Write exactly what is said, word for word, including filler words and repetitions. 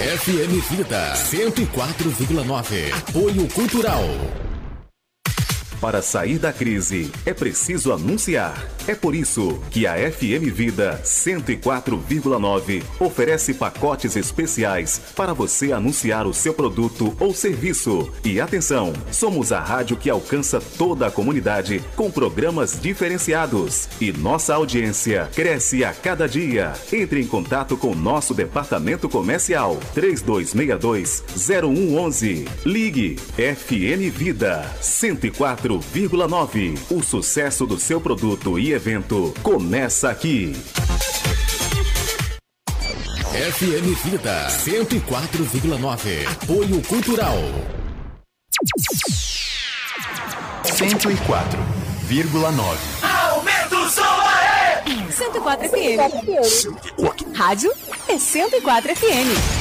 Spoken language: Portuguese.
F M Vida cento e quatro vírgula nove. Apoio Cultural. Para sair da crise, é preciso anunciar. É por isso que a F M Vida cento e quatro vírgula nove oferece pacotes especiais para você anunciar o seu produto ou serviço. E atenção, somos a rádio que alcança toda a comunidade com programas diferenciados. E nossa audiência cresce a cada dia. Entre em contato com nosso departamento comercial três dois seis dois, zero um um um. Ligue F M Vida cento e quatro vírgula nove. O sucesso do seu produto e evento começa aqui. F M Vida cento e quatro vírgula nove. Apoio Cultural. cento e quatro vírgula nove. Aumenta o som aí! cento e quatro F M. Rádio é cento e quatro F M.